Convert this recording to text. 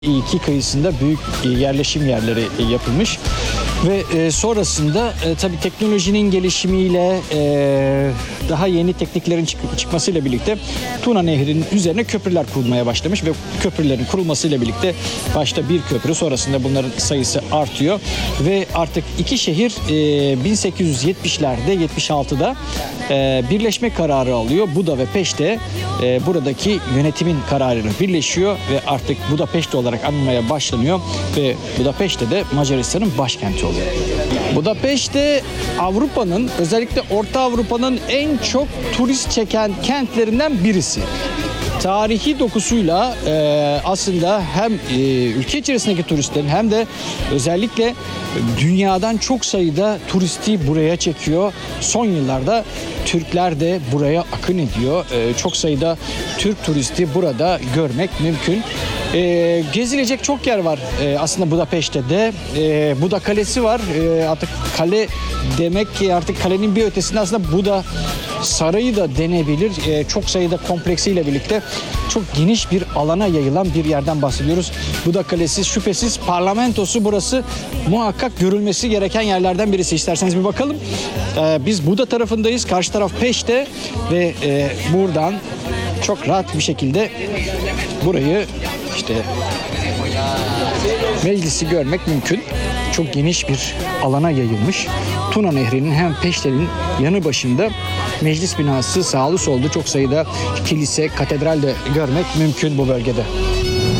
İki kıyısında büyük yerleşim yerleri yapılmış ve sonrasında tabii teknolojinin gelişimiyle daha yeni tekniklerin çıkmasıyla birlikte Tuna Nehri'nin üzerine köprüler kurulmaya başlamış ve köprülerin kurulmasıyla birlikte başta bir köprü, sonrasında bunların sayısı artıyor ve artık iki şehir 1870'lerde 76'da birleşme kararı alıyor. Buda ve Peşte buradaki yönetimin kararıyla birleşiyor ve artık Budapeşte olarak anılmaya başlanıyor ve Budapeşte de Macaristan'ın başkenti oluyor. Budapeşte Avrupa'nın, özellikle Orta Avrupa'nın en çok turist çeken kentlerinden birisi. Tarihi dokusuyla aslında hem ülke içerisindeki turistlerin hem de özellikle dünyadan çok sayıda turisti buraya çekiyor. Son yıllarda Türkler de buraya akın ediyor. Çok sayıda Türk turisti burada görmek mümkün. Gezilecek çok yer var aslında Budapeşte'de. Buda Kalesi var. Artık kale demek ki artık kalenin bir ötesinde aslında Buda Sarayı da denebilir. Çok sayıda kompleksiyle birlikte çok geniş bir alana yayılan bir yerden bahsediyoruz. Buda Kalesi şüphesiz parlamentosu, burası muhakkak görülmesi gereken yerlerden birisi. İsterseniz bir bakalım. Biz Buda tarafındayız. Karşı taraf Peşte ve buradan çok rahat bir şekilde burayı meclisi görmek mümkün. Çok geniş bir alana yayılmış. Tuna Nehri'nin hem Peşte'nin yanı başında meclis binası, sağlı sollu çok sayıda kilise, katedral de görmek mümkün bu bölgede.